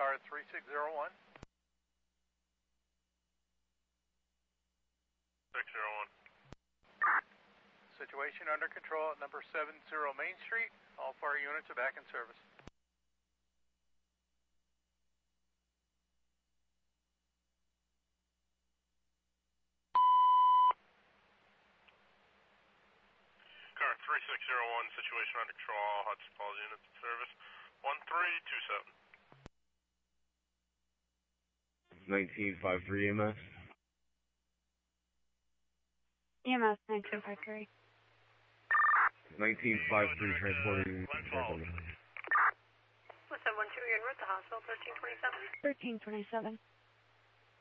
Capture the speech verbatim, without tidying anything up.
car three six zero one. six zero one. Situation under control at number seven zero Main Street. All fire units are back in service. Car three six zero one, situation under control, all Hudson Falls units in service. one three two seven. nineteen five three E M S. E M S nineteen five three. nineteen five three transporting. What's that one two, you're en route to hospital, thirteen twenty-seven? thirteen twenty-seven.